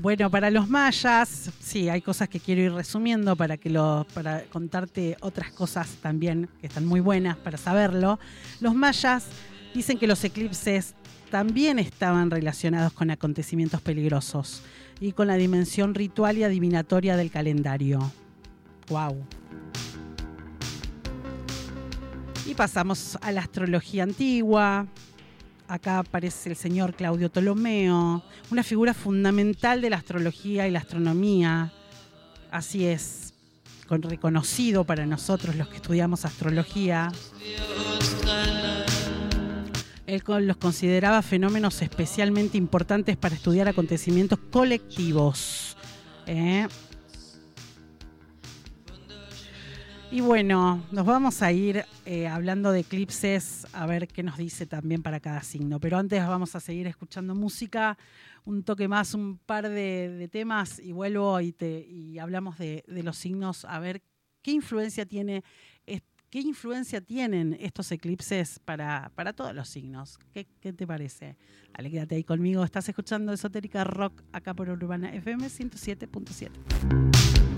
Bueno, para los mayas, sí, hay cosas que quiero ir resumiendo para contarte otras cosas también que están muy buenas para saberlo. Los mayas dicen que los eclipses también estaban relacionados con acontecimientos peligrosos y con la dimensión ritual y adivinatoria del calendario. ¡Wow! Y pasamos a la astrología antigua. Acá aparece el señor Claudio Ptolomeo, una figura fundamental de la astrología y la astronomía. Así es, reconocido para nosotros los que estudiamos astrología. Él los consideraba fenómenos especialmente importantes para estudiar acontecimientos colectivos. Y bueno, nos vamos a ir hablando de eclipses, a ver qué nos dice también para cada signo. Pero antes vamos a seguir escuchando música, un toque más, un par de temas, y vuelvo y hablamos de los signos, a ver qué influencia tienen estos eclipses para todos los signos. ¿Qué te parece? Dale, quédate ahí conmigo. Estás escuchando Esotérica Rock acá por Urbana FM 107.7.